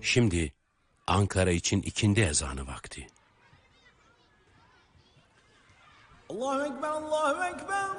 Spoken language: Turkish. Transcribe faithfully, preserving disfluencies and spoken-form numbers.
Şimdi Ankara için ikindi ezanı vakti. Allahu Ekber, Allahu Ekber.